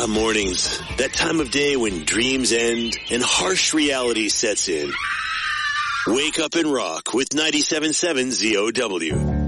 Mornings. That time of day when dreams end and harsh reality sets in. Wake up and rock with 97.7 ZOW.